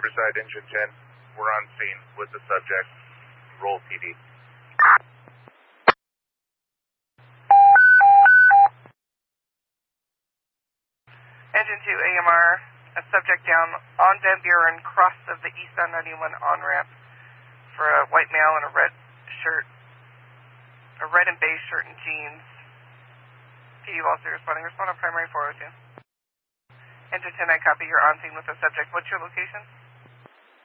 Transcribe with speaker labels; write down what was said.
Speaker 1: Riverside Engine 10, we're on scene with the subject. Roll PD.
Speaker 2: Engine 2 AMR, a subject down on Van Buren, cross of the eastbound 91 on-ramp for a white male in a red shirt, a red and beige shirt and jeans. PD Walser responding. Respond on primary 402. Engine 10, I copy. You're on scene with the subject. What's your location?